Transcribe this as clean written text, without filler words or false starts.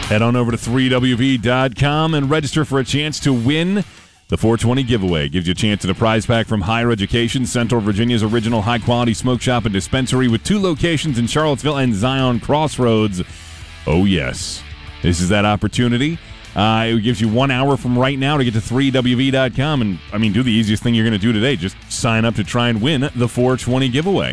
Head on over to 3wv.com and register for a chance to win the 420 giveaway. Gives you a chance at a prize pack from Higher Education, Central Virginia's original high-quality smoke shop and dispensary with 2 locations in Charlottesville and Zion Crossroads. Oh, yes. This is that opportunity. It gives you 1 hour from right now to get to 3wv.com and, do the easiest thing you're going to do today. Just sign up to try and win the 420 giveaway.